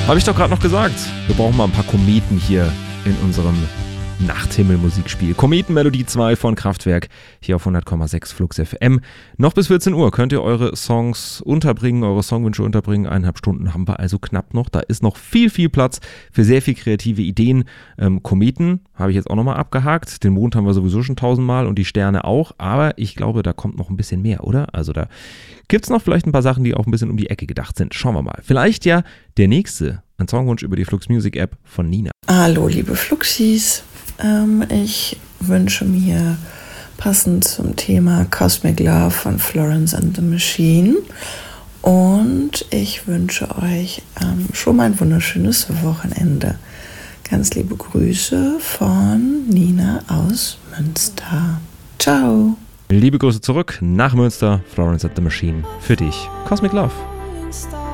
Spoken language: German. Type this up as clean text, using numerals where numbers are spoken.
Habe ich doch gerade noch gesagt. Wir brauchen mal ein paar Kometen hier in unserem Nachthimmel-Musikspiel. Kometen-Melodie 2 von Kraftwerk, hier auf 100,6 Flux FM. Noch bis 14 Uhr könnt ihr eure Songs unterbringen, eure Songwünsche unterbringen. 1,5 Stunden haben wir also knapp noch. Da ist noch viel, viel Platz für sehr viel kreative Ideen. Kometen habe ich jetzt auch nochmal abgehakt. Den Mond haben wir sowieso schon 1000-mal und die Sterne auch. Aber ich glaube, da kommt noch ein bisschen mehr, oder? Also da gibt es noch vielleicht ein paar Sachen, die auch ein bisschen um die Ecke gedacht sind. Schauen wir mal. Vielleicht ja der nächste. Ein Songwunsch über die Flux Music App von Nina. Hallo, liebe Fluxis. Ich wünsche mir passend zum Thema Cosmic Love von Florence and the Machine. Und ich wünsche euch schon mal ein wunderschönes Wochenende. Ganz liebe Grüße von Nina aus Münster. Ciao. Liebe Grüße zurück nach Münster. Florence and the Machine für dich. Cosmic Love.